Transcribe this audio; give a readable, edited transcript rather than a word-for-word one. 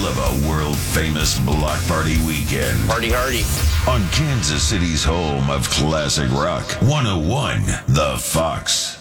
of a world-famous block party weekend. Party hardy. On Kansas City's home of classic rock, 101 The Fox.